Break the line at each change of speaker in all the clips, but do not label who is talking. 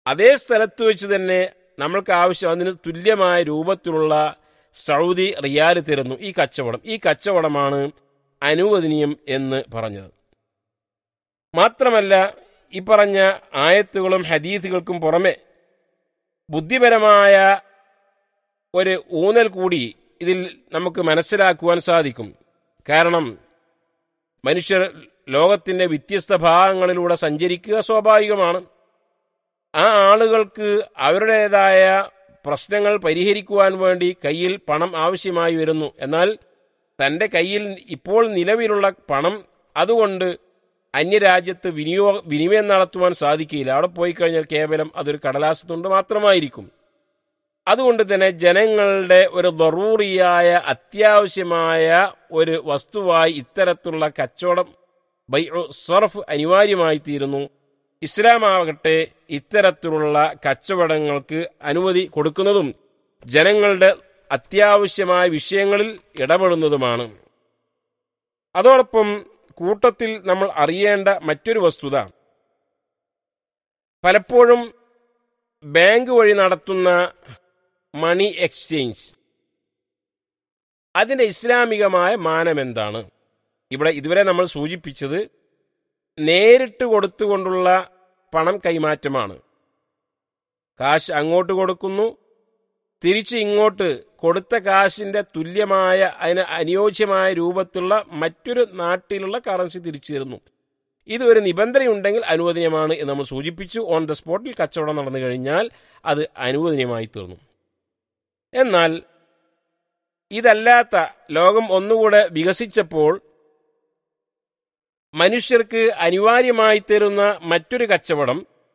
അതേ സ്ഥലത്ത് വെച്ച് തന്നെ നമ്മൾക്ക് ആവശ്യം അതിന് തുല്യമായ രൂപത്തിലുള്ള സൗദി റിയാൽ തരുന്നു ഈ കച്ചവടമാണ് അനുവദനീയം എന്ന് പറഞ്ഞത്. മാത്രമല്ല, ഈ പറഞ്ഞ ആയത്തുകളും ഹദീസുകൾക്കും പുറമെ ബുദ്ധിപരമായ ഒരു ഊന്നൽ കൂടി ഇതിൽ നമുക്ക് മനസ്സിലാക്കുവാൻ സാധിക്കും. കാരണം മനുഷ്യർ ലോകത്തിൻ്റെ വ്യത്യസ്ത ഭാഗങ്ങളിലൂടെ സഞ്ചരിക്കുക സ്വാഭാവികമാണ്. ആ ആളുകൾക്ക് അവരുടേതായ പ്രശ്നങ്ങൾ പരിഹരിക്കുവാൻ വേണ്ടി കയ്യിൽ പണം ആവശ്യമായി വരുന്നു. എന്നാൽ തൻ്റെ കയ്യിൽ ഇപ്പോൾ നിലവിലുള്ള പണം അതുകൊണ്ട് അന്യരാജ്യത്ത് വിനിമയം നടത്തുവാൻ സാധിക്കില്ല. അവിടെ പോയി കഴിഞ്ഞാൽ കേവലം അതൊരു കടലാസ് തുണ്ട് മാത്രമായിരിക്കും. അതുകൊണ്ട് തന്നെ ജനങ്ങളുടെ ഒരു ദറൂറിയായ അത്യാവശ്യമായ ഒരു വസ്തുവായി ഇത്തരത്തിലുള്ള കച്ചവടം സർഫ് അനിവാര്യമായി തീരുന്നു. ഇസ്ലാമാകട്ടെ ഇത്തരത്തിലുള്ള കച്ചവടങ്ങൾക്ക് അനുമതി കൊടുക്കുന്നതും ജനങ്ങളുടെ അത്യാവശ്യമായ വിഷയങ്ങളിൽ ഇടപെടുന്നതുമാണ്. അതോടൊപ്പം കൂട്ടത്തിൽ നമ്മൾ അറിയേണ്ട മറ്റൊരു വസ്തുത, പലപ്പോഴും ബാങ്ക് വഴി നടത്തുന്ന മണി എക്സ്ചേഞ്ച് അതിൻ്റെ ഇസ്ലാമികമായ മാനം എന്താണ്? ഇതുവരെ നമ്മൾ സൂചിപ്പിച്ചത് നേരിട്ട് കൊടുത്തുകൊണ്ടുള്ള പണം കൈമാറ്റമാണ്. കാശ് അങ്ങോട്ട് കൊടുക്കുന്നു, തിരിച്ച് ഇങ്ങോട്ട് കൊടുത്ത കാശിൻ്റെ തുല്യമായ അതിന് അനുയോജ്യമായ രൂപത്തിലുള്ള മറ്റൊരു നാട്ടിലുള്ള കറൻസി തിരിച്ചു തരുന്നു. ഇതൊരു നിബന്ധനയുണ്ടെങ്കിൽ അനുവദനീയമാണ് എന്ന് നമ്മൾ സൂചിപ്പിച്ചു. ഓൺ ദ സ്പോട്ടിൽ കച്ചവടം നടന്നു കഴിഞ്ഞാൽ അത് അനുവദനീയമായി തീർന്നു. എന്നാൽ ഇതല്ലാത്ത ലോകം ഒന്നുകൂടെ വികസിച്ചപ്പോൾ മനുഷ്യർക്ക് അനിവാര്യമായി തരുന്ന മറ്റൊരു കച്ചവടം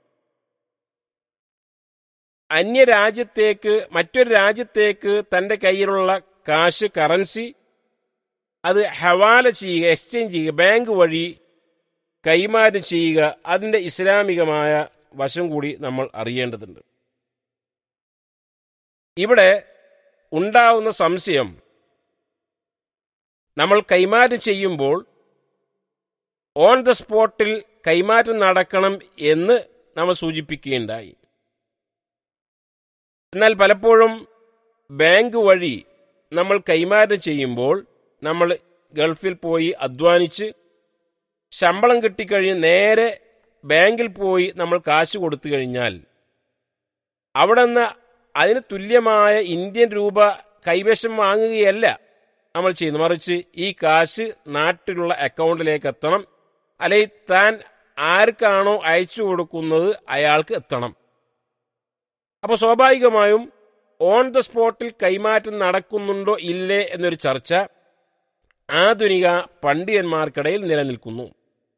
മറ്റൊരു രാജ്യത്തേക്ക് തൻ്റെ കയ്യിലുള്ള കാശ് കറൻസി അത് ഹവാല ചെയ്യുക, എക്സ്ചേഞ്ച് ചെയ്യുക, ബാങ്ക് വഴി കൈമാറ്റം ചെയ്യുക. അതിൻ്റെ ഇസ്ലാമികമായ വശം കൂടി നമ്മൾ അറിയേണ്ടതുണ്ട്. ഇവിടെ ഉണ്ടാവുന്ന സംശയം, നമ്മൾ കൈമാറ്റം ചെയ്യുമ്പോൾ ഓൺ ദ സ്പോട്ടിൽ കൈമാറ്റം നടക്കണം എന്ന് നമ്മൾ സൂചിപ്പിക്കുകയുണ്ടായി. എന്നാൽ പലപ്പോഴും ബാങ്ക് വഴി നമ്മൾ കൈമാറ്റം ചെയ്യുമ്പോൾ നമ്മൾ ഗൾഫിൽ പോയി അധ്വാനിച്ച് ശമ്പളം കിട്ടിക്കഴിഞ്ഞ് നേരെ ബാങ്കിൽ പോയി നമ്മൾ കാശ് കൊടുത്തു കഴിഞ്ഞാൽ അവിടെ നിന്ന് അതിന് തുല്യമായ ഇന്ത്യൻ രൂപ കൈവശം വാങ്ങുകയല്ല നമ്മൾ ചെയ്യുന്നത്. മറിച്ച് ഈ കാശ് നാട്ടിലുള്ള അക്കൗണ്ടിലേക്ക് എത്തണം, അല്ലെങ്കിൽ താൻ ആർക്കാണോ അയച്ചു കൊടുക്കുന്നത് അയാൾക്ക് എത്തണം. അപ്പോൾ സ്വാഭാവികമായും ഓൺ ദ സ്പോട്ടിൽ കൈമാറ്റം നടക്കുന്നുണ്ടോ ഇല്ലേ എന്നൊരു ചർച്ച ആധുനിക പണ്ഡിതന്മാർക്കിടയിൽ നിലനിൽക്കുന്നു.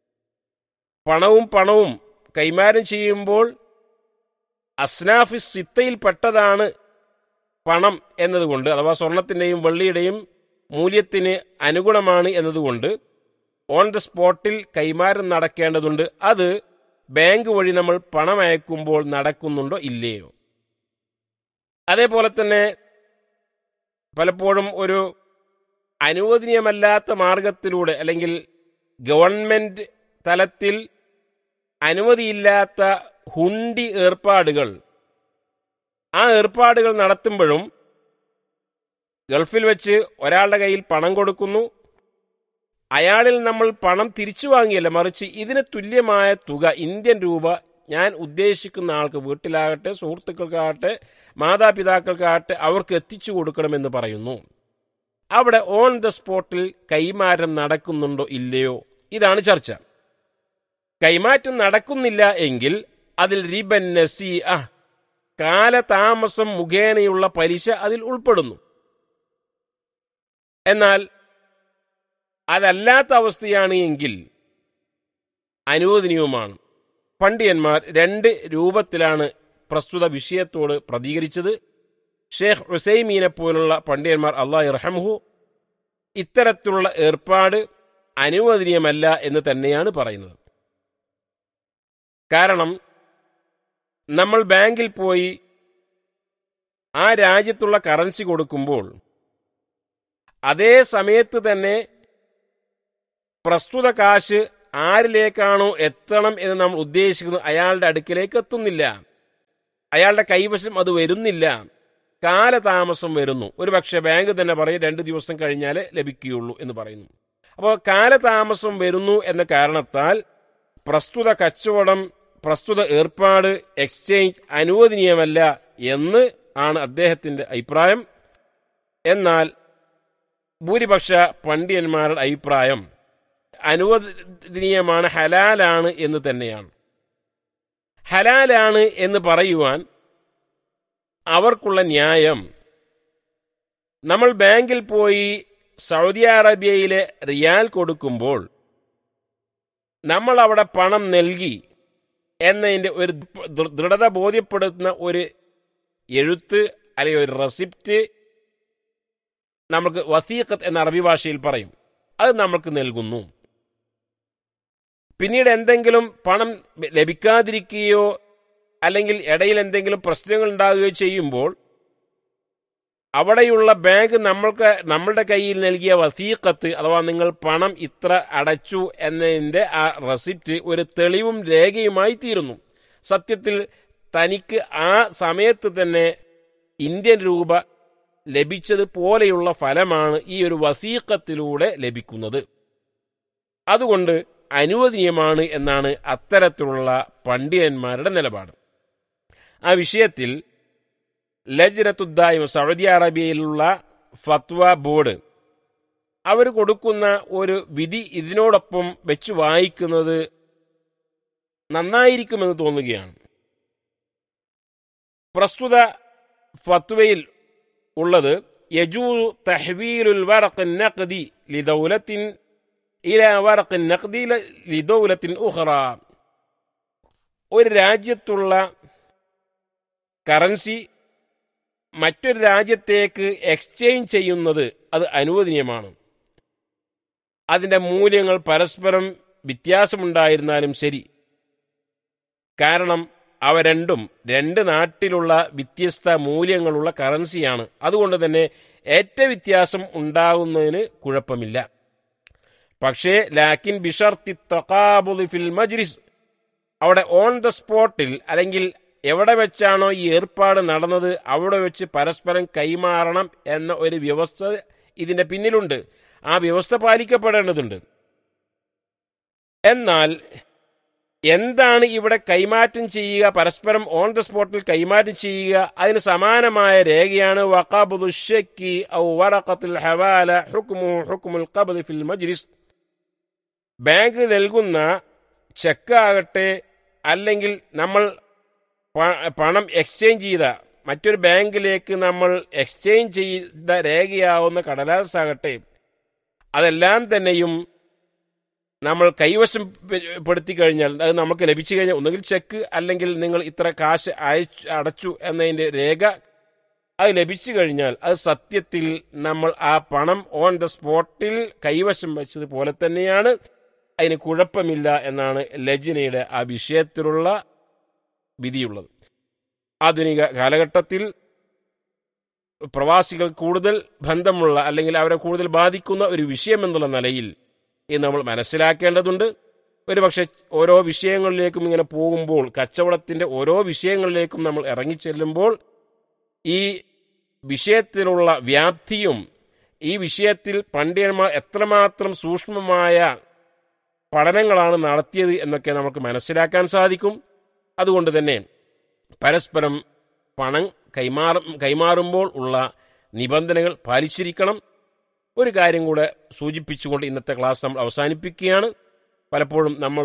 പണവും കൈമാറ്റം ചെയ്യുമ്പോൾ അസ്നാഫി സിത്തയിൽ പെട്ടതാണ് പണം എന്നതുകൊണ്ട്, അഥവാ സ്വർണത്തിൻ്റെയും വെള്ളിയുടെയും മൂല്യത്തിന് അനുഗുണമാണ് എന്നതുകൊണ്ട് ഓൺ ദ സ്പോട്ടിൽ കൈമാറ്റം നടക്കേണ്ടതുണ്ട്. അത് ബാങ്ക് വഴി നമ്മൾ പണം അയക്കുമ്പോൾ നടക്കുന്നുണ്ടോ ഇല്ലയോ. അതേപോലെ തന്നെ പലപ്പോഴും ഒരു അനുവദനീയമല്ലാത്ത മാർഗത്തിലൂടെ അല്ലെങ്കിൽ ഗവൺമെൻറ് തലത്തിൽ അനുമതിയില്ലാത്ത ഹുണ്ടി ഏർപ്പാടുകൾ നടത്തുമ്പോഴും ഗൾഫിൽ വെച്ച് ഒരാളുടെ കയ്യിൽ പണം കൊടുക്കുന്നു, അയാളിൽ നമ്മൾ പണം തിരിച്ചു വാങ്ങിയല്ല, മറിച്ച് ഇതിന് തുല്യമായ തുക ഇന്ത്യൻ രൂപ ഞാൻ ഉദ്ദേശിക്കുന്ന ആൾക്ക്, വീട്ടിലാകട്ടെ സുഹൃത്തുക്കൾക്കാകട്ടെ മാതാപിതാക്കൾക്കാകട്ടെ അവർക്ക് എത്തിച്ചു കൊടുക്കണമെന്ന് പറയുന്നു. അവിടെ ഓൺ ദ സ്പോട്ടിൽ കൈമാറ്റം നടക്കുന്നുണ്ടോ ഇല്ലയോ, ഇതാണ് ചർച്ച. കൈമാറ്റം നടക്കുന്നില്ല എങ്കിൽ അതിൽ റിബൻ നസീഅ, കാലതാമസം മുഖേനയുള്ള പലിശ അതിൽ ഉൾപ്പെടുന്നു. എന്നാൽ അതല്ലാത്ത അവസ്ഥയാണ് എങ്കിൽ അനുവദനീയവുമാണ്. പണ്ഡിതന്മാർ രണ്ട് രൂപത്തിലാണ് പ്രസ്തുത വിഷയത്തോട് പ്രതികരിച്ചത്. ഷേഖ് ഉസൈമീനെ പോലുള്ള പണ്ഡിതന്മാർ അല്ലാഹു യർഹമുഹു ഇത്തരത്തിലുള്ള ഏർപ്പാട് അനുവദനീയമല്ല എന്ന് തന്നെയാണ് പറയുന്നത്. കാരണം നമ്മൾ ബാങ്കിൽ പോയി ആ രാജ്യത്തുള്ള കറൻസി കൊടുക്കുമ്പോൾ അതേ സമയത്ത് തന്നെ പ്രസ്തുത കാശ് ആരിലേക്കാണോ എത്തണം എന്ന് നമ്മൾ ഉദ്ദേശിക്കുന്നത് അയാളുടെ അടുക്കിലേക്ക് എത്തുന്നില്ല. അയാളുടെ കൈവശം അത് വരുന്നില്ല, കാലതാമസം വരുന്നു. ഒരു പക്ഷേ ബാങ്ക് തന്നെ പറയും 2 ദിവസം കഴിഞ്ഞാലേ ലഭിക്കുകയുള്ളൂ എന്ന് പറയുന്നു. അപ്പോൾ കാലതാമസം വരുന്നു എന്ന കാരണത്താൽ പ്രസ്തുത കച്ചവടം, പ്രസ്തുത ഏർപ്പാട്, എക്സ്ചേഞ്ച് അനുവദനീയമല്ല എന്ന് ആണ് അദ്ദേഹത്തിൻ്റെ അഭിപ്രായം. എന്നാൽ ഭൂരിപക്ഷ പണ്ഡിതന്മാരുടെ അഭിപ്രായം അനുവദനീയമാണ്, ഹലാലാണ് എന്ന് തന്നെയാണ്. ഹലാലാണ് എന്ന് പറയുവാൻ അവർക്കുള്ള ന്യായം, നമ്മൾ ബാങ്കിൽ പോയി സൗദി അറേബ്യയിലെ റിയാൽ കൊടുക്കുമ്പോൾ നമ്മൾ അവിടെ പണം നൽകി എന്നതിൻ്റെ ഒരു ദൃഢത ബോധ്യപ്പെടുത്തുന്ന ഒരു എഴുത്ത് അല്ലെങ്കിൽ ഒരു റെസിപ്റ്റ് നമുക്ക് വസീഖത്ത് എന്ന അറബി ഭാഷയിൽ പറയും, അത് നമ്മൾക്ക് നൽകുന്നു. പിന്നീട് എന്തെങ്കിലും പണം ലഭിക്കാതിരിക്കുകയോ അല്ലെങ്കിൽ ഇടയിൽ എന്തെങ്കിലും പ്രശ്നങ്ങൾ ഉണ്ടാകുകയോ ചെയ്യുമ്പോൾ അവിടെയുള്ള ബാങ്ക് നമ്മളുടെ കയ്യിൽ നൽകിയ വസീഖത്ത് അഥവാ നിങ്ങൾ പണം ഇത്ര അടച്ചു എന്നതിൻ്റെ ആ റെസിപ്റ്റ് ഒരു തെളിവും രേഖയുമായി തീരുന്നു. സത്യത്തിൽ തനിക്ക് ആ സമയത്ത് തന്നെ ഇന്ത്യൻ രൂപ ലഭിച്ചതുപോലെയുള്ള ഫലമാണ് ഈ ഒരു വസീഖത്തിലൂടെ ലഭിക്കുന്നത്. അതുകൊണ്ട് അനുവദനീയമാണ് എന്നാണ് അത്തരത്തിലുള്ള പണ്ഡിതന്മാരുടെ നിലപാട്. ആ വിഷയത്തിൽ ലജ്നത്തുദ്ദായിമ, സൗദി അറേബ്യയിലുള്ള ഫത്വ ബോർഡ്, അവർ കൊടുക്കുന്ന ഒരു വിധി ഇതിനോടൊപ്പം വെച്ച് വായിക്കുന്നത് നന്നായിരിക്കുമെന്ന് തോന്നുകയാണ്. പ്രസ്തുത ഫത്വയിൽ ഉള്ളത് യജൂസു തഹ്വീലുൽ വറഖ് നഖ്ദി ലിദൗലത്തിൻ ഇലാ വറഖ് നഖ്ദി ലിദൗലത്തിൻ ഉഖറ. ഒരു രാജ്യത്തുള്ള കറൻസി മറ്റൊരു രാജ്യത്തേക്ക് എക്സ്ചേഞ്ച് ചെയ്യുന്നത് അത് അനുവദനീയമാണ്. അതിൻ്റെ മൂല്യങ്ങൾ പരസ്പരം വ്യത്യാസമുണ്ടായിരുന്നാലും ശരി. കാരണം അവ രണ്ടും രണ്ട് നാട്ടിലുള്ള വ്യത്യസ്ത മൂല്യങ്ങളുള്ള കറൻസിയാണ്. അതുകൊണ്ട് തന്നെ ഏറ്റ വ്യത്യാസം ഉണ്ടാകുന്നതിന് കുഴപ്പമില്ല. പക്ഷേ ലാക്കിൻ ബിഷർത്തി തഖാബുദ് ഫിൽ മജ്ലിസ്, അവിടെ ഓൺ ദ സ്പോട്ടിൽ അല്ലെങ്കിൽ എവിടെ വെച്ചാണോ ഈ ഏർപ്പാട് നടന്നത് അവിടെ വെച്ച് പരസ്പരം കൈമാറണം എന്ന ഒരു വ്യവസ്ഥ ഇതിൻ്റെ പിന്നിലുണ്ട്. ആ വ്യവസ്ഥ പാലിക്കപ്പെടേണ്ടതുണ്ട്. എന്നാൽ എന്താണ് ഇവിടെ കൈമാറ്റം ചെയ്യുക, പരസ്പരം ഓൺ ദ സ്പോട്ടിൽ കൈമാറ്റം ചെയ്യുക, അതിന് സമാനമായ രേഖയാണ് വഖബ്ദു ശക്കി ഔ വറഖത്തുൽ ഹവാല ഹുക്മുഹു ഹുക്മുൽ ഖബ്ദ് ഫിൽ മജ്ലിസ്. ബാങ്ക് നൽകുന്ന ചെക്കാകട്ടെ അല്ലെങ്കിൽ നമ്മൾ പണം എക്സ്ചേഞ്ച് ചെയ്ത മറ്റൊരു ബാങ്കിലേക്ക് നമ്മൾ എക്സ്ചേഞ്ച് ചെയ്ത രേഖയാവുന്ന കടലാസാകട്ടെ, അതെല്ലാം തന്നെയും നമ്മൾ കൈവശപ്പെടുത്തി കഴിഞ്ഞാൽ, അത് നമുക്ക് ലഭിച്ചു കഴിഞ്ഞാൽ, ഒന്നുകിൽ ചെക്ക് അല്ലെങ്കിൽ നിങ്ങൾ ഇത്ര കാശ് അടച്ചു എന്നതിൻ്റെ രേഖ അത് ലഭിച്ചു കഴിഞ്ഞാൽ അത് സത്യത്തിൽ നമ്മൾ ആ പണം ഓൺ ദ സ്പോട്ടിൽ കൈവശം വെച്ചതുപോലെ തന്നെയാണ്. അതിന് കുഴപ്പമില്ല എന്നാണ് ലജ്നയുടെ ആ വിഷയത്തിലുള്ള വിധിയുള്ളത്. ആധുനിക കാലഘട്ടത്തിൽ പ്രവാസികൾ കൂടുതൽ ബന്ധമുള്ള അല്ലെങ്കിൽ അവരെ കൂടുതൽ ബാധിക്കുന്ന ഒരു വിഷയം എന്നുള്ള നിലയിൽ ഇത് നമ്മൾ മനസ്സിലാക്കേണ്ടതുണ്ട്. ഒരുപക്ഷെ ഓരോ വിഷയങ്ങളിലേക്കും ഇങ്ങനെ പോകുമ്പോൾ, കച്ചവടത്തിൻ്റെ ഓരോ വിഷയങ്ങളിലേക്കും നമ്മൾ ഇറങ്ങിച്ചെല്ലുമ്പോൾ ഈ വിഷയത്തിലുള്ള വ്യാപ്തിയും ഈ വിഷയത്തിൽ പണ്ഡിതന്മാർ എത്രമാത്രം സൂക്ഷ്മമായ പഠനങ്ങളാണ് നടത്തിയത് എന്നൊക്കെ നമുക്ക് മനസ്സിലാക്കാൻ സാധിക്കും. അതുകൊണ്ട് തന്നെ പരസ്പരം പണം കൈമാറുമ്പോൾ ഉള്ള നിബന്ധനകൾ പാലിച്ചിരിക്കണം. ഒരു കാര്യം കൂടെ സൂചിപ്പിച്ചുകൊണ്ട് ഇന്നത്തെ ക്ലാസ് നമ്മൾ അവസാനിപ്പിക്കുകയാണ്. പലപ്പോഴും നമ്മൾ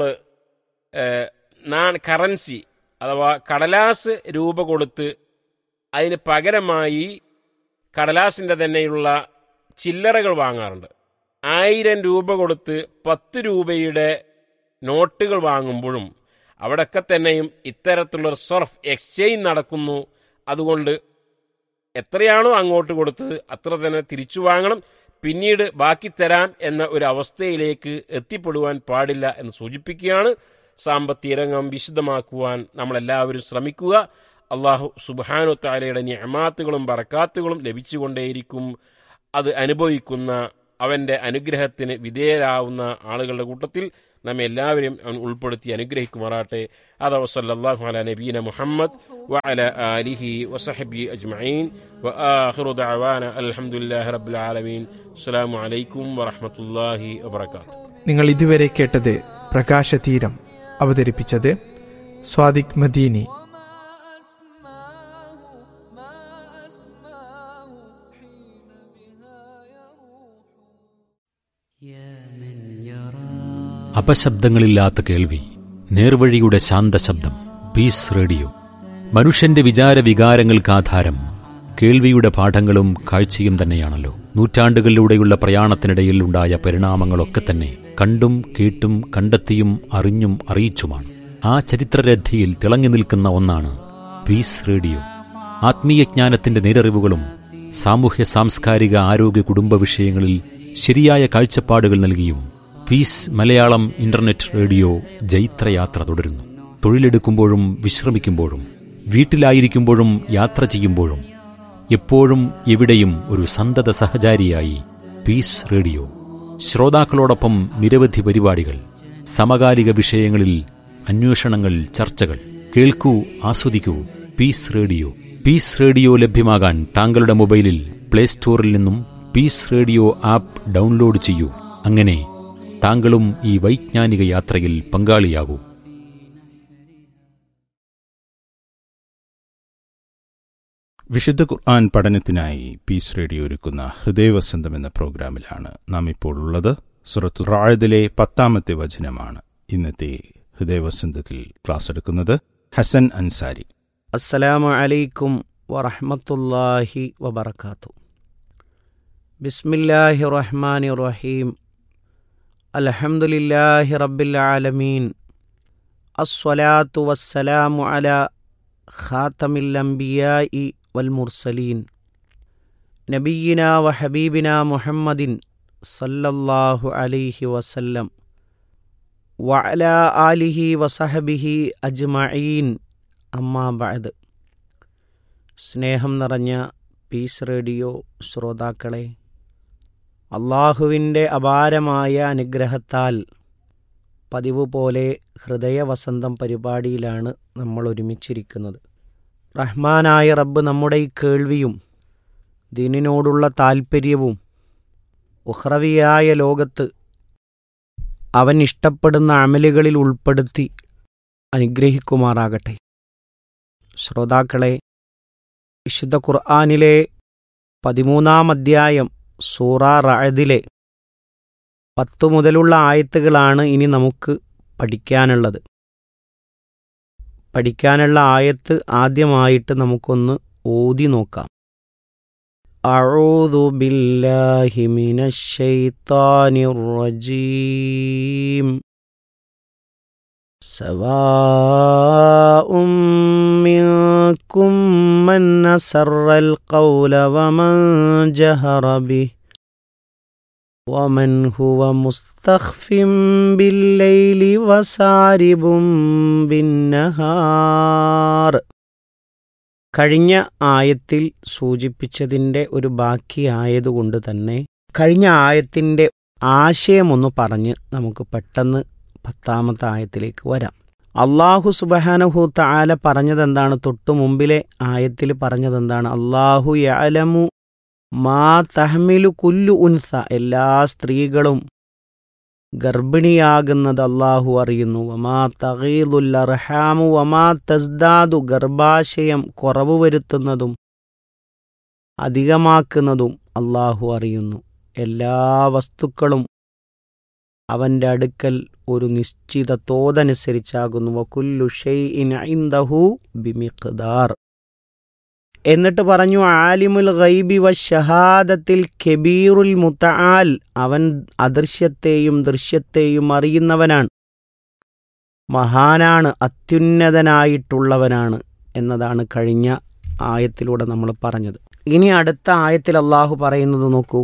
കറൻസി അഥവാ കടലാസ് രൂപ കൊടുത്ത് അതിന് പകരമായി കടലാസിൻ്റെ തന്നെയുള്ള ചില്ലറകൾ വാങ്ങാറുണ്ട്. 1000 രൂപ കൊടുത്ത് 10 രൂപയുടെ നോട്ടുകൾ വാങ്ങുമ്പോഴും അവിടെയൊക്കെ തന്നെയും ഇത്തരത്തിലുള്ള സർഫ് എക്സ്ചേഞ്ച് നടക്കുന്നു. അതുകൊണ്ട് എത്രയാണോ അങ്ങോട്ട് കൊടുത്തത് അത്ര തന്നെ തിരിച്ചു വാങ്ങണം, പിന്നീട് ബാക്കി തരാം എന്ന ഒരു അവസ്ഥയിലേക്ക് എത്തിപ്പെടുവാൻ പാടില്ല എന്ന് സൂചിപ്പിക്കുകയാണ്. സാമ്പത്തിക രംഗം വിശദമാക്കുവാൻ നമ്മളെല്ലാവരും ശ്രമിക്കുക. അള്ളാഹു സുബ്ഹാനഹു തആലയുടെ നിഅമാത്തുകളും ബറകാത്തുകളും ലഭിച്ചുകൊണ്ടേയിരിക്കും. അത് അനുഭവിക്കുന്ന അവൻ്റെ അനുഗ്രഹത്തിന് വിധേയരാവുന്ന ആളുകളുടെ കൂട്ടത്തിൽ നമ്മെ എല്ലാവരെയും അവൻ ഉൾപ്പെടുത്തി അനുഗ്രഹിക്കുമാറാട്ടെ. അതാ വസല്ലല്ലാഹു അലാ നബീന മുഹമ്മദ് വഅലാ ആലിഹി വസഹ്ബിഹി അജ്മഈൻ വആഖിറു ദഅവാന അൽഹംദുലില്ലാഹി റബ്ബിൽ ആലമീൻ. അസ്സലാമു അലൈക്കും വറഹ്മത്തുള്ളാഹി വബറകാതുഹു.
നിങ്ങൾ ഇതുവരെ കേട്ടത് പ്രകാശതീരം. അവതരിപ്പിച്ചത് സ്വാദിഖ് മദീനി.
അപശബ്ദങ്ങളില്ലാത്ത കേൾവി, നേർവഴിയുടെ ശാന്തശബ്ദം. Piece radio. മനുഷ്യന്റെ വിചാര വികാരങ്ങൾക്കാധാരം കേൾവിയുടെ പാഠങ്ങളും കാഴ്ചയും തന്നെയാണല്ലോ. നൂറ്റാണ്ടുകളിലൂടെയുള്ള പ്രയാണത്തിനിടയിൽ ഉണ്ടായ പരിണാമങ്ങളൊക്കെ തന്നെ കണ്ടും കേട്ടും കണ്ടെത്തിയും അറിഞ്ഞും അറിയിച്ചുമാണ്. ആ ചരിത്രരഥിയിൽ തിളങ്ങി നിൽക്കുന്ന ഒന്നാണ് പീസ് റേഡിയോ. ആത്മീയജ്ഞാനത്തിന്റെ നേരറിവുകളും സാമൂഹ്യ സാംസ്കാരിക ആരോഗ്യ കുടുംബ വിഷയങ്ങളിൽ ശരിയായ കാഴ്ചപ്പാടുകൾ നൽകിയും പീസ് മലയാളം ഇന്റർനെറ്റ് റേഡിയോ ജൈത്രയാത്ര തുടരുന്നു. തൊഴിലെടുക്കുമ്പോഴും വിശ്രമിക്കുമ്പോഴും വീട്ടിലായിരിക്കുമ്പോഴും യാത്ര ചെയ്യുമ്പോഴും എപ്പോഴും എവിടെയും ഒരു സന്തത സഹചാരിയായി പീസ് റേഡിയോ. ശ്രോതാക്കളോടൊപ്പം നിരവധി പരിപാടികൾ, സമകാലിക വിഷയങ്ങളിൽ അന്വേഷണങ്ങൾ, ചർച്ചകൾ. കേൾക്കൂ, ആസ്വദിക്കൂ. Piece radio. പീസ് റേഡിയോ ലഭ്യമാകാൻ താങ്കളുടെ മൊബൈലിൽ പ്ലേ സ്റ്റോറിൽ നിന്നും പീസ് റേഡിയോ ആപ്പ് ഡൗൺലോഡ് ചെയ്യൂ. അങ്ങനെ താങ്കളും ഈ വൈജ്ഞാനിക യാത്രയിൽ പങ്കാളിയാകൂ.
വിശുദ്ധ ഖുർആൻ പഠനത്തിനായി പീസ് റേഡിയോ ഒരുക്കുന്ന ഹൃദയവസന്തം എന്ന പ്രോഗ്രാമിലാണ് നാം ഇപ്പോൾ ഉള്ളത്. സൂറത്തുൽ റഅദിലെ 10-ാമത്തെ വചനമാണ് ഇന്നത്തെ ഹൃദയവസന്തത്തിൽ ക്ലാസ് എടുക്കുന്നത് ഹസൻ അൻസാരി.
അസ്സലാമു അലൈക്കും വറഹ്മത്തുള്ളാഹി വബറകാതുഹു. ബിസ്മില്ലാഹിർ റഹ്മാനിർ റഹീം. അൽഹംദുലില്ലാഹി റബ്ബിൽ ആലമീൻ. അസ്സലാത്തു വസ്സലാമു അലാ ഖാതമിൽ അംബിയാഇ വൽ മുർസലീൻ നബിയിനാ വഹബീബിനാ മുഹമ്മദിൻ സല്ലല്ലാഹു അലൈഹി വസല്ലം വഅലാ ആലിഹി വസഹബിഹി അജ്മഈൻ. അമ്മാ ബഅദ്. സ്നേഹം നിറഞ്ഞ പീസ് റേഡിയോ ശ്രോതാക്കളെ, അള്ളാഹുവിൻ്റെ അപാരമായ അനുഗ്രഹത്താൽ പതിവ് പോലെ ഹൃദയവസന്തം പരിപാടിയിലാണ് നമ്മൾ ഒരുമിച്ചിരിക്കുന്നത്. റഹ്മാനായ റബ്ബ് നമ്മുടെ ഈ കേൾവിയും ദീനിനോടുള്ള താൽപ്പര്യവും ഉഖ്റവിയായ ലോകത്ത് അവൻ ഇഷ്ടപ്പെടുന്ന അമലുകളിൽ ഉൾപ്പെടുത്തി അനുഗ്രഹിക്കുമാറാകട്ടെ. ശ്രോതാക്കളെ, വിശുദ്ധ ഖുർആനിലെ 13-ാം അധ്യായം സൂറ റഅദിലെ 10 മുതലുള്ള ആയത്തുകളാണ് ഇനി നമുക്ക് പഠിക്കാനുള്ളത്. പഠിക്കാനുള്ള ആയത്ത് ആദ്യമായിട്ട് നമുക്കൊന്ന് ഓതി നോക്കാം. അഊദു ബില്ലാഹി മിനശ് ശൈത്താനിർ റജീം. സവാഉം മിൻകും മൻ അസറൽ ഖൗല വമൻ ജഹറ ബിഹി വമൻ ഹുവ മുസ്തഖ്ഫിൻ ബില്ലൈലി വസാരിബും ബിന്നഹാർ. കഴിഞ്ഞ ആയത്തിൽ സൂചിപ്പിച്ചതിൻ്റെ ഒരു ബാക്കിയായതുകൊണ്ട് തന്നെ കഴിഞ്ഞ ആയത്തിൻ്റെ ആശയമൊന്ന് പറഞ്ഞ് നമുക്ക് പെട്ടെന്ന് 10-ാമത്തെ ആയത്തിലേക്ക് വരാം. അല്ലാഹു സുബ്ഹാനഹു തആല പറഞ്ഞതെന്താണ്? തൊട്ടു മുമ്പിലെ ആയത്തിൽ പറഞ്ഞതെന്താണ്? അല്ലാഹു യഅലമു മാ തഹ്മിലു കുല്ലു ഉൻസ. എല്ലാ സ്ത്രീകളും ഗർഭിണിയാകുന്നത് അല്ലാഹു അറിയുന്നു. വമാ തഗീദുൽ അർഹാമു വമാ തസ്ദാദു. ഗർഭാശയം കുറവ് വരുത്തുന്നതും അധികമാക്കുന്നതും അല്ലാഹു അറിയുന്നു. എല്ലാ വസ്തുക്കളും അവൻ്റെ അടുക്കൽ ഒരു നിശ്ചിത തോതനുസരിച്ചാകുന്നു. വകുല്ലു ഷൈഇൻ ഇൻദഹു ബിമിഖ്ദാർ. എന്നിട്ട് പറഞ്ഞു ആലിമുൽ ഗൈബി വശഹാദത്തിൽ കബീറുൽ മുതആൽ. അവൻ അദൃശ്യത്തെയും ദൃശ്യത്തെയും അറിയുന്നവനാണ്, മഹാനാണ്, അത്യുന്നതനായിട്ടുള്ളവനാണ് എന്നതാണ് കഴിഞ്ഞ ആയത്തിലൂടെ നമ്മൾ പറഞ്ഞത്. ഇനി അടുത്ത ആയത്തിൽ അല്ലാഹു പറയുന്നത് നോക്കൂ.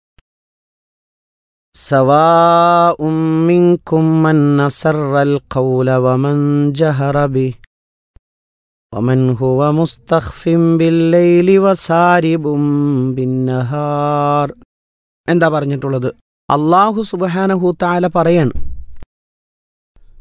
സവാഉം മിൻകും മൻ അസറൽ ഖൗല വമൻ ജഹറ ബിഹി വമൻ ഹുവ മുസ്തഖ്ഫിൻ ബില്ലൈലി വസാരിബും ബിന്നഹാർ. എന്താ പറഞ്ഞിട്ടുള്ളത്? അല്ലാഹു സുബ്ഹാനഹു തആല പറയാണ്,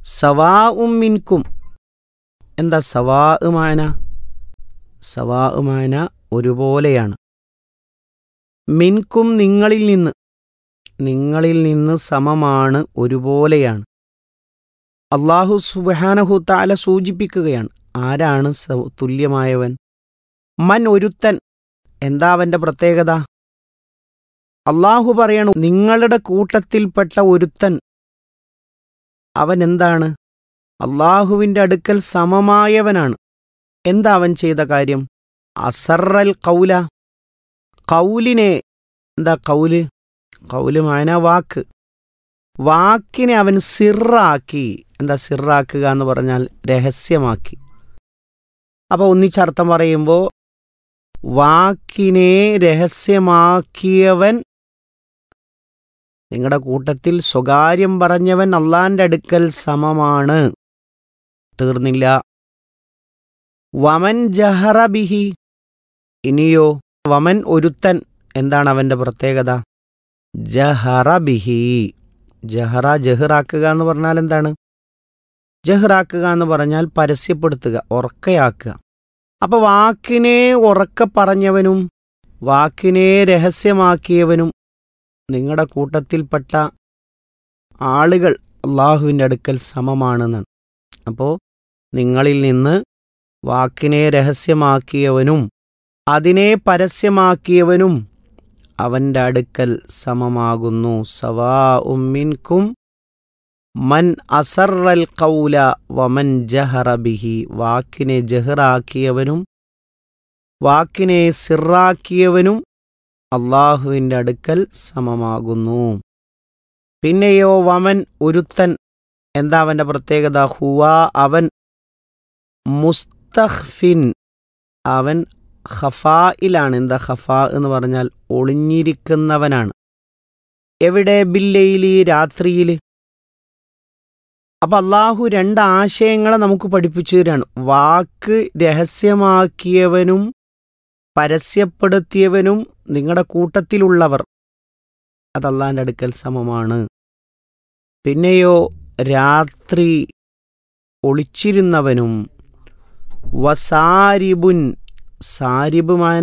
സവാഉം മിൻകും. എന്താ സവാഉമാന? സവാഉമാന ഒരുപോലെയാണ്. മിൻകും നിങ്ങളിൽ നിന്ന് സമമാണ്, ഒരുപോലെയാണ്. അല്ലാഹു സുബ്ഹാനഹു തആല സൂചിപ്പിക്കുകയാണ് ആരാണ് തുല്യമായവൻ. മൻ ഒരുത്തൻ. എന്താ അവന്റെ പ്രത്യേകത? അല്ലാഹു പറയണു നിങ്ങളുടെ കൂട്ടത്തിൽപ്പെട്ട ഒരുത്തൻ. അവൻ എന്താണ്? അല്ലാഹുവിൻ്റെ അടുക്കൽ സമമായവനാണ്. എന്താ അവൻ ചെയ്ത കാര്യം? അസറൽ കൗല. കൗലിനെ, എന്താ കൗല്? കൗല് മാന വാക്ക്. വാക്കിനെ അവൻ സിറാക്കി. എന്താ സിറാക്കുക എന്ന് പറഞ്ഞാൽ രഹസ്യമാക്കി. അപ്പോൾ ഒന്നിച്ചർത്ഥം പറയുമ്പോൾ വാക്കിനെ രഹസ്യമാക്കിയവൻ, നിങ്ങളുടെ കൂട്ടത്തിൽ സ്വകാര്യം പറഞ്ഞവൻ അള്ളാന്റെ അടുക്കൽ സമമാണ്. തീർന്നില്ല. വമൻ ജഹറ ബിഹി. ഇനിയോ വമൻ ഒരുത്തൻ. എന്താണ് അവന്റെ പ്രത്യേകത? ജഹറ ബിഹി. ജഹറ ജഹറാക്കുക എന്ന് പറഞ്ഞാൽ എന്താണ്? ജഹറാക്കുക എന്ന് പറഞ്ഞാൽ പരസ്യപ്പെടുത്തുക, ഉറക്കയാക്കുക. അപ്പൊ വാക്കിനെ ഉറക്ക പറഞ്ഞവനും വാക്കിനെ രഹസ്യമാക്കിയവനും നിങ്ങളുടെ കൂട്ടത്തിൽപ്പെട്ട ആളുകൾ അള്ളാഹുവിൻ്റെ അടുക്കൽ സമമാണെന്നാണ്. അപ്പോൾ നിങ്ങളിൽ നിന്ന് വാക്കിനെ രഹസ്യമാക്കിയവനും അതിനെ പരസ്യമാക്കിയവനും അവൻ്റെ അടുക്കൽ സമമാകുന്നു. സവാഉം മിൻകും മൻ അസറൽ ഖൗല വമൻ ജഹറ ബിഹി. വാക്കിനെ ജഹറാക്കിയവനും വാക്കിനെ സിറാക്കിയവനും അള്ളാഹുവിൻ്റെ അടുക്കൽ സമമാകുന്നു. പിന്നെയോ വമൻ ഒരുത്തൻ. എന്താ അവൻ്റെ പ്രത്യേകത? ഹുവ അവൻ മുസ്തഖ്ഫിൻ. അവൻ ഖഫായിലാണ്. എന്താ ഖഫാ എന്ന് പറഞ്ഞാൽ ഒളിഞ്ഞിരിക്കുന്നവനാണ്. എവിടെ? ബില്ലൈലി, രാത്രിയിൽ. അപ്പൊ അള്ളാഹു രണ്ട് ആശയങ്ങളെ നമുക്ക് പഠിപ്പിച്ചു തരാണ്. വാക്ക് രഹസ്യമാക്കിയവനും പരസ്യപ്പെടുത്തിയവനും നിങ്ങളുടെ കൂട്ടത്തിലുള്ളവർ അത് അള്ളാഹിൻ്റെ അടുക്കൽ സമമാണ്. പിന്നെയോ രാത്രി ഒളിച്ചിരുന്നവനും. വസാരിബുൻ. സാരിബുമാന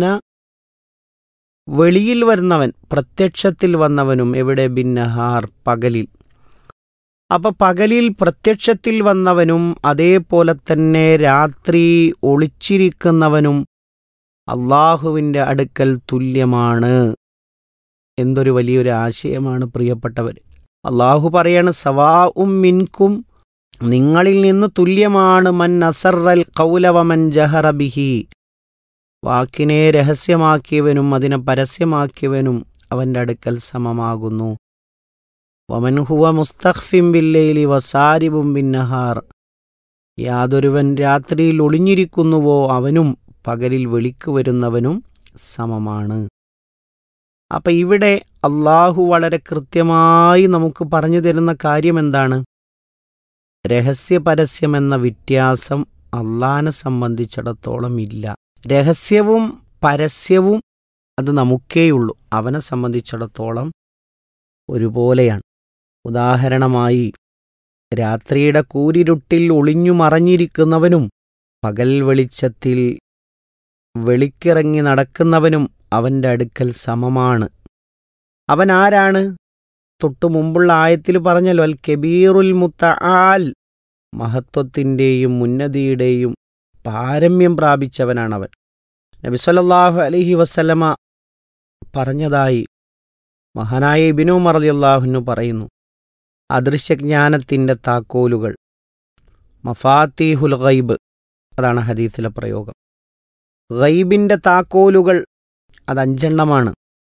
വെളിയിൽ വരുന്നവൻ, പ്രത്യക്ഷത്തിൽ വന്നവനും. എവിടെ? ബിന്നഹാർ, പകലിൽ. അപ്പൊ പകലിൽ പ്രത്യക്ഷത്തിൽ വന്നവനും അതേപോലെ തന്നെ രാത്രി ഒളിച്ചിരിക്കുന്നവനും അള്ളാഹുവിൻ്റെ അടുക്കൽ തുല്യമാണ്. എന്തൊരു വലിയൊരു ആശയമാണ് പ്രിയപ്പെട്ടവർ. അള്ളാഹു പറയാണ് സവാഉം മിൻകും, നിങ്ങളിൽ നിന്ന് തുല്യമാണ്. മൻ അസറൽ ഖൗല വമൻ ജഹറ ബിഹി. വാക്കിനെ രഹസ്യമാക്കിയവനും അതിനെ പരസ്യമാക്കിയവനും അവൻ്റെ അടുക്കൽ സമമാകുന്നു. വമൻ ഹുവ മുസ്തഖ്ഫിൻ ബില്ലൈലി വസാരിബും ബിന്നഹാർ. യാതൊരുവൻ രാത്രിയിൽ ഒളിഞ്ഞിരിക്കുന്നുവോ അവനും പകലിൽ വെളിക്ക് വരുന്നവനും സമമാണ്. അപ്പം ഇവിടെ അള്ളാഹു വളരെ കൃത്യമായി നമുക്ക് പറഞ്ഞു തരുന്ന കാര്യം എന്താണ്? രഹസ്യ പരസ്യമെന്ന വ്യത്യാസം അള്ളാഹിനെ സംബന്ധിച്ചിടത്തോളം ഇല്ല. രഹസ്യവും പരസ്യവും അത് നമുക്കേയുള്ളൂ. അവനെ സംബന്ധിച്ചിടത്തോളം ഒരുപോലെയാണ്. ഉദാഹരണമായി രാത്രിയുടെ കൂരിരുട്ടിൽ ഒളിഞ്ഞു മറഞ്ഞിരിക്കുന്നവനും പകൽ വെളിച്ചത്തിൽ വെളിക്കിറങ്ങി നടക്കുന്നവനും അവൻ്റെ അടുക്കൽ സമമാണ്. അവൻ ആരാണ്? തൊട്ടു മുമ്പുള്ള ആയത്തിൽ പറഞ്ഞല്ലോ, അൽ കബീറുൽ മുത്തആൽ, മഹത്വത്തിൻ്റെയും ഉന്നതിയുടെയും പാരമ്യം പ്രാപിച്ചവനാണവൻ. നബി സല്ലല്ലാഹു അലൈഹി വസല്ലമ പറഞ്ഞതായി മഹാനായ ഇബ്നു ഉമർ റളിയല്ലാഹു അൻഹു പറയുന്നു, അദൃശ്യജ്ഞാനത്തിൻ്റെ താക്കോലുകൾ, മഫാത്തീഹുൽ ഗൈബ്, അതാണ് ഹദീസിലെ പ്രയോഗം. ഗൈബിൻ്റെ താക്കോലുകൾ അത് 5 എണ്ണമാണ്.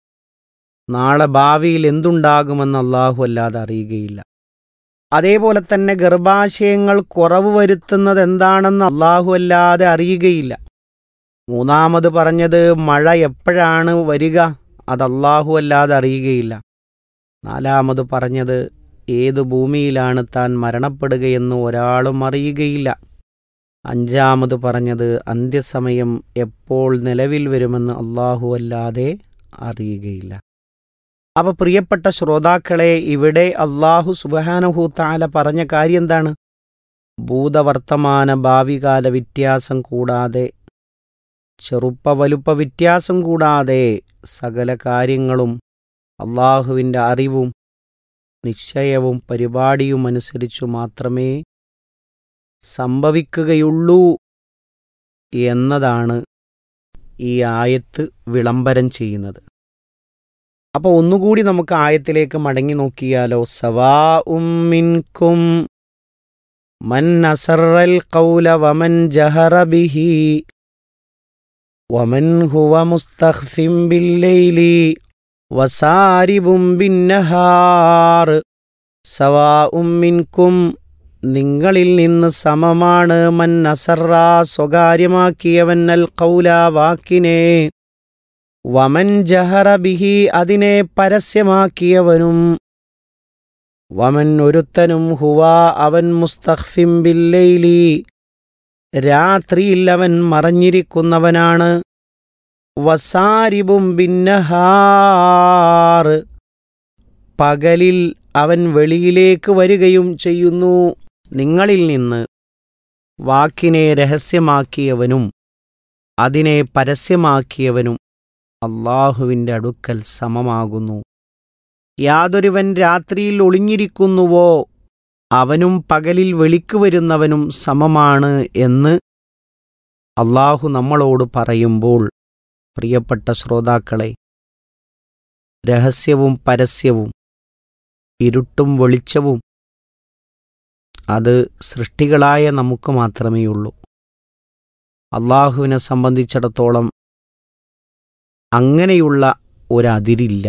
നാളെ ഭാവിയിൽ എന്തുണ്ടാകുമെന്ന് അള്ളാഹു അല്ലാതെ അറിയുകയില്ല. അതേപോലെ തന്നെ ഗർഭാശയങ്ങൾ കുറവ് വരുത്തുന്നത് എന്താണെന്ന് അള്ളാഹു അല്ലാതെ അറിയുകയില്ല. മൂന്നാമത് പറഞ്ഞത് മഴ എപ്പോഴാണ് വരിക, അത് അള്ളാഹു അല്ലാതെ അറിയുകയില്ല. നാലാമത് പറഞ്ഞത് ഏത് ഭൂമിയിലാണ് താൻ മരണപ്പെടുകയെന്ന് ഒരാളും അറിയുകയില്ല. അഞ്ചാമത് പറഞ്ഞത് അന്ത്യസമയം എപ്പോൾ നിലവിൽ വരുമെന്ന് അള്ളാഹു അല്ലാതെ അറിയുകയില്ല. അപ്പോൾ പ്രിയപ്പെട്ട ശ്രോതാക്കളെ, ഇവിടെ അള്ളാഹു സുബ്ഹാനഹു തആല പറഞ്ഞ കാര്യം എന്താണ്? ഭൂതവർത്തമാന ഭാവികാല വ്യത്യാസം കൂടാതെ, ചെറുപ്പ വലുപ്പ വ്യത്യാസം കൂടാതെ സകല കാര്യങ്ങളും അള്ളാഹുവിൻ്റെ അറിവും നിശ്ചയവും പരിപാടിയും അനുസരിച്ചു മാത്രമേ സംഭവിക്കുകയുള്ളൂ എന്നതാണ് ഈ ആയത്ത് വിളംബരം ചെയ്യുന്നത്. അപ്പോൾ ഒന്നുകൂടി നമുക്ക് ആയത്തിലേക്ക് മടങ്ങി നോക്കിയാലോ. സവാഉം മിൻകും മൻ അസറൽ ഖൗല വമൻ ജഹറ ബിഹി വമൻ ഹുവ മുസ്തഖ്ഫിൻ ബില്ലൈലി വസാരിബും ബിന്നഹാർ. സവാഉം മിൻകും നിങ്ങളിൽ നിന്ന് സമമാണ്, മൻ അസറ സ്വകാര്യമാക്കിയവൻ, അൽ ഖൗല വാക്കിനെ, വമൻ ജഹറ ബിഹി അതിനെ പരസ്യമാക്കിയവനും, വമൻ ഒരുത്തനും ഹുവ അവൻ മുസ്തഖ്ഫിൻ ബില്ലൈലി രാത്രിയിൽ അവൻ മറഞ്ഞിരിക്കുന്നവനാണ്, വസാരിബും ബിന്നഹാർ പകലിൽ അവൻ വെളിയിലേക്ക് വരികയും ചെയ്യുന്നു. നിങ്ങളിൽ നിന്ന് വാക്കിനെ രഹസ്യമാക്കിയവനും അതിനെ പരസ്യമാക്കിയവനും അള്ളാഹുവിൻ്റെ അടുക്കൽ സമമാകുന്നു. യാതൊരുവൻ രാത്രിയിൽ ഒളിഞ്ഞിരിക്കുന്നുവോ അവനും പകലിൽ വെളിക്ക് വരുന്നവനും സമമാണ് എന്ന് അള്ളാഹു നമ്മളോട് പറയുമ്പോൾ, പ്രിയപ്പെട്ട ശ്രോതാക്കളെ, രഹസ്യവും പരസ്യവും ഇരുട്ടും വെളിച്ചവും അത് സൃഷ്ടികളായ നമുക്ക് മാത്രമേയുള്ളൂ. അള്ളാഹുവിനെ സംബന്ധിച്ചിടത്തോളം അങ്ങനെയുള്ള ഒരതിരില്ല.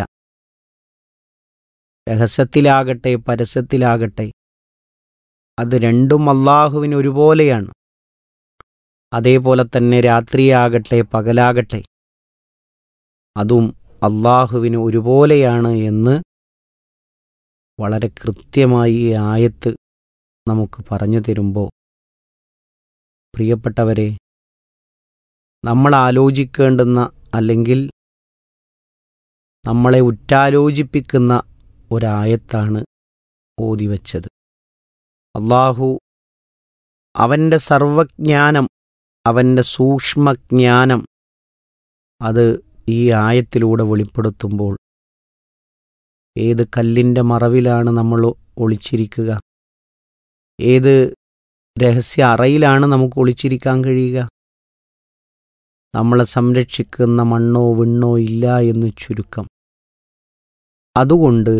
രഹസ്യത്തിലാകട്ടെ പരസ്യത്തിലാകട്ടെ അത് രണ്ടും അള്ളാഹുവിന് ഒരുപോലെയാണ്. അതേപോലെ തന്നെ രാത്രിയാകട്ടെ പകലാകട്ടെ അതും അള്ളാഹുവിന് ഒരുപോലെയാണ് എന്ന് വളരെ കൃത്യമായി ഈ ആയത്ത് നമുക്ക് പറഞ്ഞു തരുമ്പോൾ, പ്രിയപ്പെട്ടവരെ, നമ്മൾ ആലോചിക്കേണ്ടുന്ന അല്ലെങ്കിൽ നമ്മളെ ഉറ്റാലോചിപ്പിക്കുന്ന ഒരായത്താണ് ഓതിവച്ചത്. അള്ളാഹു അവൻ്റെ സർവജ്ഞാനം, അവൻ്റെ സൂക്ഷ്മജ്ഞാനം അത് ഈ ആയത്തിലൂടെ വെളിപ്പെടുത്തുമ്പോൾ, ഏത് കല്ലിൻ്റെ മറവിലാണ് നമ്മൾ ഒളിച്ചിരിക്കുക, ഏത് രഹസ്യ അറയിലാണ് നമുക്ക് ഒളിച്ചിരിക്കാൻ കഴിയുക, നമ്മളെ സംരക്ഷിക്കുന്ന മണ്ണോ വിണ്ണോ ഇല്ല എന്ന് ചുരുക്കം. അതുകൊണ്ട്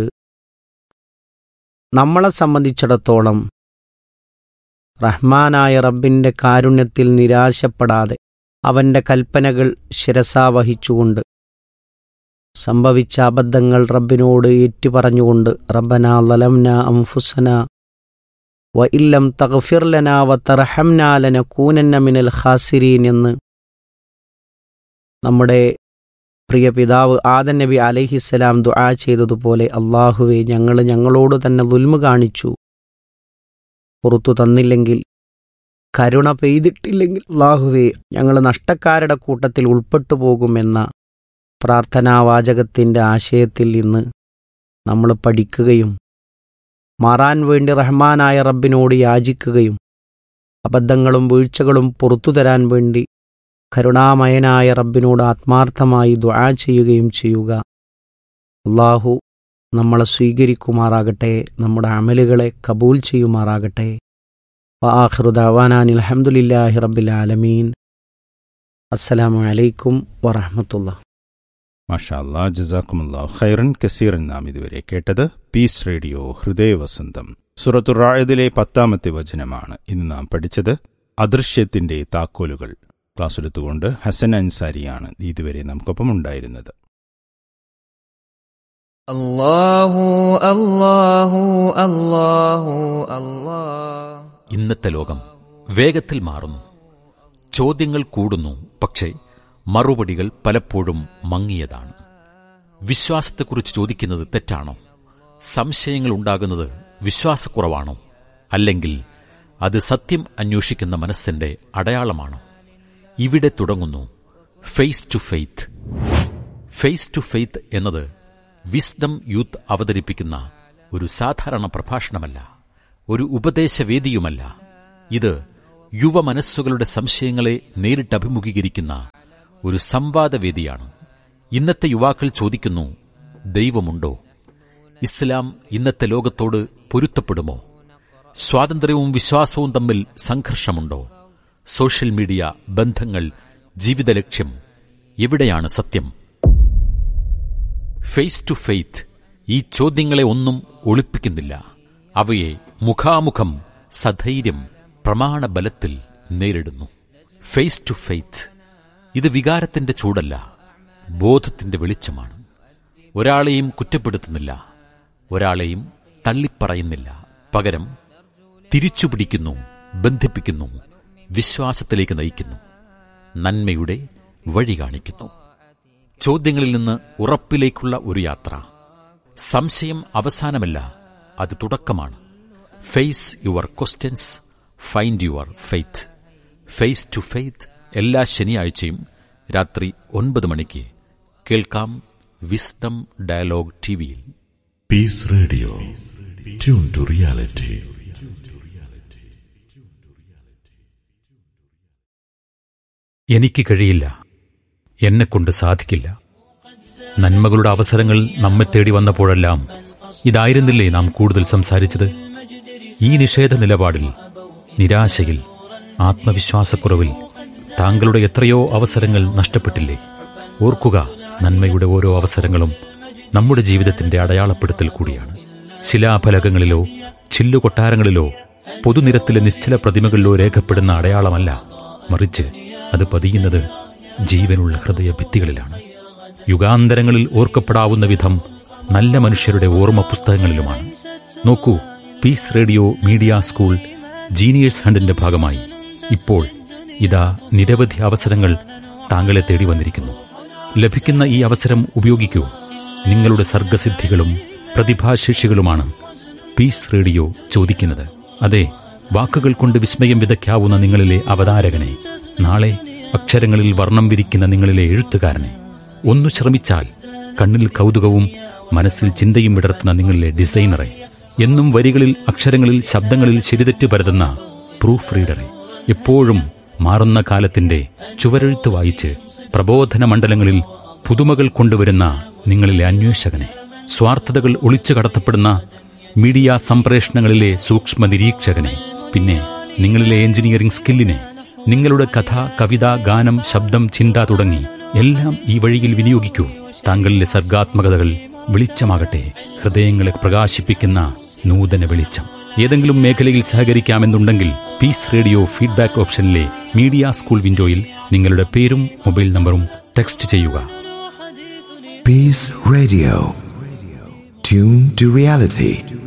നമ്മളെ സംബന്ധിച്ചിടത്തോളം റഹ്മാനായ റബ്ബിൻ്റെ കാരുണ്യത്തിൽ നിരാശപ്പെടാതെ അവൻ്റെ കൽപ്പനകൾ ശിരസാവഹിച്ചുകൊണ്ട് സംഭവിച്ച അബദ്ധങ്ങൾ റബ്ബിനോട് ഏറ്റുപറഞ്ഞുകൊണ്ട്, റബ്ബനാ ലലംനാ അൻഫുസനാ വ ഇല്ലം തഗ്ഫിർ ലനാ വ തർഹംനാ ലനകൂനന്ന മിനൽ ഖാസിരീൻ എന്ന് നമ്മുടെ പ്രിയ പിതാവ് ആദം നബി അലൈഹിസ്സലാം ദുആ ചെയ്തതുപോലെ, അള്ളാഹുവേ, ഞങ്ങളോട് തന്നെ ദുൽമ് കാണിച്ചു, പുറത്തു തന്നില്ലെങ്കിൽ, കരുണ പെയ്തിട്ടില്ലെങ്കിൽ അള്ളാഹുവേ, ഞങ്ങൾ നഷ്ടക്കാരുടെ കൂട്ടത്തിൽ ഉൾപ്പെട്ടു പോകുമെന്ന പ്രാർത്ഥനാവാചകത്തിൻ്റെ ആശയത്തിൽ നിന്ന് നമ്മൾ പഠിക്കുകയും മാറാൻ വേണ്ടി റഹ്മാനായ റബ്ബിനോട് യാചിക്കുകയും അബദ്ധങ്ങളും വീഴ്ചകളും പുറത്തു തരാൻ വേണ്ടി കരുണാമയനായ റബ്ബിനോട് ആത്മാർത്ഥമായി ദുആ ചെയ്യുകയും ചെയ്യുക. അള്ളാഹു നമ്മളെ സ്വീകരിക്കുമാറാകട്ടെ, നമ്മുടെ അമലുകളെ കബൂൽ ചെയ്യുമാറാകട്ടെ. വആഖിറു ദഅവാനാ അൽഹംദുലില്ലാഹി റബ്ബിൽ ആലമീൻ. അസ്സലാമു അലൈക്കും വറഹ്മത്തുള്ളാഹി.
മാഷാ അല്ലാഹ്, ജസാക്കുമുല്ലാഹു ഖൈറൻ കസീറൻ. നാം ഇതുവരെ കേട്ടത് പീസ് റേഡിയോ ഹൃദയവസന്തം സൂറത്തുർ റഅദിലെ 10-ാമത്തെ വചനമാണ് ഇന്ന് നാം പഠിച്ചത്. അദൃശ്യത്തിന്റെ താക്കോലുകൾ. ക്ലാസ് എടുത്തുകൊണ്ട് ഹസൻ അൻസാരിയാണ് ഇതുവരെ നമുക്കൊപ്പം ഉണ്ടായിരുന്നത്.
അല്ലാഹു അല്ലാഹു അല്ലാഹു അല്ലാഹ്.
ഇന്നത്തെ ലോകം വേഗത്തിൽ മാറുന്നു. ചോദ്യങ്ങൾ കൂടുന്നു, പക്ഷേ മറുപടികൾ പലപ്പോഴും മങ്ങിയതാണ്. വിശ്വാസത്തെക്കുറിച്ച് ചോദിക്കുന്നത് തെറ്റാണോ? സംശയങ്ങൾ ഉണ്ടാകുന്നത് വിശ്വാസക്കുറവാണോ? അല്ലെങ്കിൽ അത് സത്യം അന്വേഷിക്കുന്ന മനസ്സിന്റെ അടയാളമാണോ? ഇവിടെ തുടങ്ങുന്നു face to faith. Face to faith എന്നത് വിസ്ഡം യൂത്ത് അവതരിപ്പിക്കുന്ന ഒരു സാധാരണ പ്രഭാഷണമല്ല, ഒരു ഉപദേശവേദിയുമല്ല. ഇത് യുവമനസ്സുകളുടെ സംശയങ്ങളെ നേരിട്ട് അഭിമുഖീകരിക്കുന്ന ഒരു സംവാദവേദിയാണ്. ഇന്നത്തെ യുവാക്കൾ ചോദിക്കുന്നു, ദൈവമുണ്ടോ? ഇസ്ലാം ഇന്നത്തെ ലോകത്തോട് പൊരുത്തപ്പെടുമോ? സ്വാതന്ത്ര്യവും വിശ്വാസവും തമ്മിൽ സംഘർഷമുണ്ടോ? സോഷ്യൽ മീഡിയ, ബന്ധങ്ങൾ, ജീവിത ലക്ഷ്യം, എവിടെയാണ് സത്യം? ഫേസ് ടു ഫെയ്ത്ത് ഈ ചോദ്യങ്ങളെ ഒന്നും ഒളിപ്പിക്കുന്നില്ല. അവയെ മുഖാമുഖം സധൈര്യം പ്രമാണബലത്തിൽ നേരിടുന്നു. ഫേസ് ടു ഫെയ്ത്ത് ഇത് വികാരത്തിന്റെ ചൂടല്ല, ബോധത്തിന്റെ വെളിച്ചമാണ്. ഒരാളെയും കുറ്റപ്പെടുത്തുന്നില്ല, ഒരാളെയും തള്ളിപ്പറയുന്നില്ല. പകരം തിരിച്ചുപിടിക്കുന്നു, ബന്ധിപ്പിക്കുന്നു, വിശ്വാസത്തിലേക്ക് നയിക്കുന്നു, നന്മയുടെ വഴി കാണിക്കുന്നു. ചോദ്യങ്ങളിൽ നിന്ന് ഉറപ്പിലേക്കുള്ള ഒരു യാത്ര. സംശയം അവസാനമല്ല, അത് തുടക്കമാണ്. Face your questions, find your faith. Face to faith എല്ലാ ശനിയാഴ്ചയും രാത്രി 9 മണിക്ക് കേൾക്കാം വിസ്ഡം ഡയലോഗ് ടിവിയിൽ.
Piece radio, tune to reality.
എനിക്ക് കഴിയില്ല, എന്നെക്കൊണ്ട് സാധിക്കില്ല. നന്മകളുടെ അവസരങ്ങൾ നമ്മെ തേടി വന്നപ്പോഴെല്ലാം ഇതായിരുന്നില്ലേ നാം കൂടുതൽ സംസാരിച്ചത്? ഈ നിഷേധ നിലപാടിൽ, നിരാശയിൽ, ആത്മവിശ്വാസക്കുറവിൽ താങ്കളുടെ എത്രയോ അവസരങ്ങൾ നഷ്ടപ്പെട്ടില്ലേ? ഓർക്കുക, നന്മയുടെ ഓരോ അവസരങ്ങളും നമ്മുടെ ജീവിതത്തിന്റെ അടയാളപ്പെടുത്തൽ കൂടിയാണ്. ശിലാഫലകങ്ങളിലോ ചില്ലുകൊട്ടാരങ്ങളിലോ പൊതുനിരത്തിലെ നിശ്ചല പ്രതിമകളിലോ രേഖപ്പെടുന്ന അടയാളമല്ല, മറിച്ച് അത് പതിയുന്നത് ജീവനുള്ള ഹൃദയഭിത്തികളിലാണ്. യുഗാന്തരങ്ങളിൽ ഓർക്കപ്പെടാവുന്ന വിധം നല്ല മനുഷ്യരുടെ ഓർമ്മ പുസ്തകങ്ങളിലുമാണ്. നോക്കൂ, പീസ് റേഡിയോ മീഡിയ സ്കൂൾ ജീനിയേഴ്സ് ഹണ്ടിന്റെ ഭാഗമായി ഇപ്പോൾ ഇതാ നിരവധി അവസരങ്ങൾ താങ്കളെ തേടി വന്നിരിക്കുന്നു. ലഭിക്കുന്ന ഈ അവസരം ഉപയോഗിക്കൂ. നിങ്ങളുടെ സർഗസിദ്ധികളും പ്രതിഭാശേഷികളുമാണ് പീസ് റേഡിയോ ചോദിക്കുന്നത്. അതെ, വാക്കുകൾ കൊണ്ട് വിസ്മയം വിതയ്ക്കാവുന്ന നിങ്ങളിലെ അവതാരകനെ, നാളെ അക്ഷരങ്ങളിൽ വർണ്ണം വിരിക്കുന്ന നിങ്ങളിലെ എഴുത്തുകാരനെ, ഒന്നു ശ്രമിച്ചാൽ കണ്ണിൽ കൗതുകവും മനസ്സിൽ ചിന്തയും വിടർത്തുന്ന നിങ്ങളിലെ ഡിസൈനറെ, എന്നും വരികളിൽ, അക്ഷരങ്ങളിൽ, ശബ്ദങ്ങളിൽ ശരിതെറ്റ് പരതുന്ന പ്രൂഫ് റീഡറെ, എപ്പോഴും മാറുന്ന കാലത്തിന്റെ ചുവരെഴുത്ത് വായിച്ച് പ്രബോധന മണ്ഡലങ്ങളിൽ പുതുമകൾ കൊണ്ടുവരുന്ന നിങ്ങളിലെ അന്വേഷകനെ, സ്വാർത്ഥതകൾ ഒളിച്ചു കടത്തപ്പെടുന്ന മീഡിയ സംപ്രേഷണങ്ങളിലെ സൂക്ഷ്മ നിരീക്ഷകനെ, പിന്നെ നിങ്ങളിലെ എഞ്ചിനീയറിംഗ് സ്കില്ലിനെ, നിങ്ങളുടെ കഥ, കവിത, ഗാനം, ശബ്ദം, ചിന്ത തുടങ്ങി എല്ലാം ഈ വഴിയിൽ വിനിയോഗിക്കൂ. താങ്കളിലെ സർഗാത്മകതകൾ വെളിച്ചമാകട്ടെ, ഹൃദയങ്ങളെ പ്രകാശിപ്പിക്കുന്ന നൂതന വെളിച്ചം. ഏതെങ്കിലും മേഖലയിൽ സഹകരിക്കാമെന്നുണ്ടെങ്കിൽ piece radio feedback ഓപ്ഷനിലെ media school വിൻഡോയിൽ നിങ്ങളുടെ പേരും മൊബൈൽ നമ്പറും ടെക്സ്റ്റ് ചെയ്യുക.
Peace Radio. Tune to reality.